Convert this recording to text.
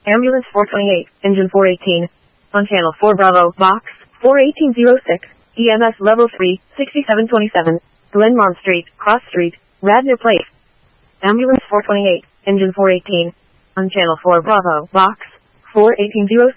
Ambulance 428, Engine 418. On Channel 4 Bravo, Box 41806. EMS Level 3, 6727. Glenmont Street, Cross Street, Radnor Place. Ambulance 428, Engine 418. On Channel 4 Bravo, Box 41806.